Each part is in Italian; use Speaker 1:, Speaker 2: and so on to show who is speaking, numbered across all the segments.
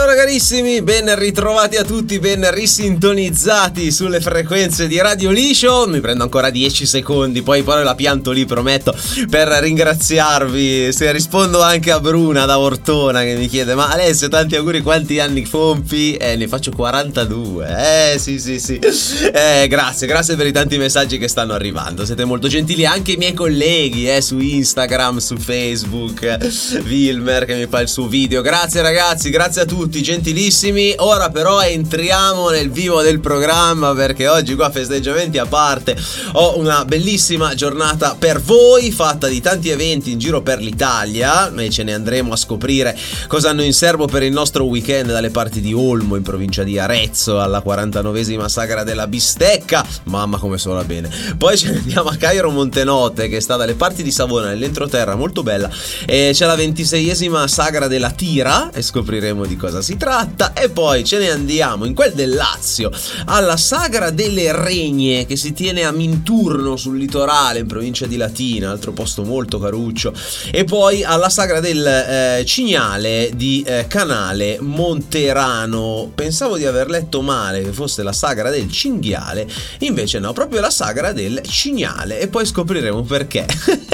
Speaker 1: Allora carissimi, ben ritrovati a tutti, ben risintonizzati sulle frequenze di Radio Liscio. Mi prendo ancora 10 secondi, poi la pianto lì, prometto, per ringraziarvi. Se rispondo anche a Bruna da Ortona che mi chiede: ma Alessio, tanti auguri, quanti anni compi? Ne faccio 42. Sì. Grazie per i tanti messaggi che stanno arrivando, siete molto gentili. Anche i miei colleghi su Instagram, su Facebook, Wilmer che mi fa il suo video. Grazie ragazzi, grazie a tutti, gentilissimi. Ora però entriamo nel vivo del programma, perché oggi qua, festeggiamenti a parte, ho una bellissima giornata per voi, fatta di tanti eventi in giro per l'Italia, e ce ne andremo a scoprire cosa hanno in serbo per il nostro weekend dalle parti di Olmo, in provincia di Arezzo, alla 49esima sagra della bistecca. Mamma come suona bene. Poi ce ne andiamo a Cairo Montenotte, che sta dalle parti di Savona, nell'entroterra, molto bella, e c'è la 26esima sagra della tira e scopriremo di cosa si tratta. E poi ce ne andiamo in quel del Lazio alla sagra delle Regne, che si tiene a Minturno sul litorale, in provincia di Latina, altro posto molto caruccio. E poi alla sagra del Cignale di Canale Monterano. Pensavo di aver letto male, che fosse la sagra del Cinghiale, invece no, proprio la sagra del Cignale, e poi scopriremo perché.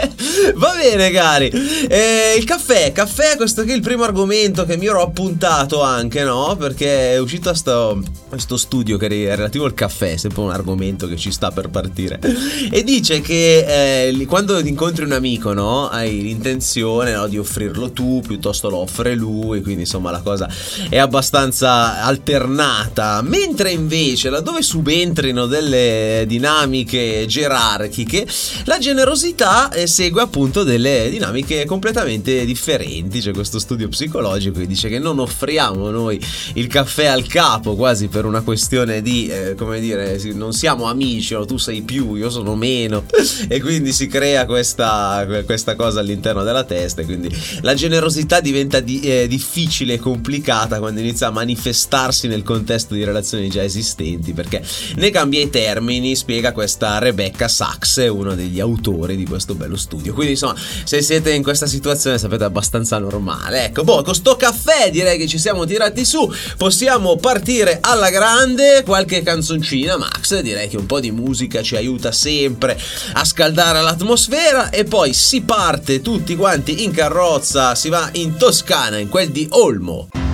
Speaker 1: Va bene cari, il caffè, questo che è il primo argomento che mi ero appuntato anche, no? Perché è uscito questo studio che è relativo al caffè, sempre un argomento che ci sta per partire, e dice che quando incontri un amico, no, hai l'intenzione, no, di offrirlo tu, piuttosto lo offre lui, quindi insomma la cosa è abbastanza alternata, mentre invece laddove subentrino delle dinamiche gerarchiche, la generosità segue appunto delle dinamiche completamente differenti. C'è questo studio psicologico che dice che non offriamo noi il caffè al capo, quasi per una questione di come dire, non siamo amici, no? Tu sei più, io sono meno, e quindi si crea questa cosa all'interno della testa, e quindi la generosità diventa difficile e complicata quando inizia a manifestarsi nel contesto di relazioni già esistenti, perché ne cambia i termini, spiega questa Rebecca Sachs, uno degli autori di questo bello studio. Quindi insomma, se siete in questa situazione sapete, abbastanza normale. Ecco, con sto caffè direi che ci siamo tirati su, possiamo partire alla grande. Qualche canzoncina, Max, direi che un po' di musica ci aiuta sempre a scaldare l'atmosfera, e poi si parte tutti quanti in carrozza, si va in Toscana, in quel di Olmo.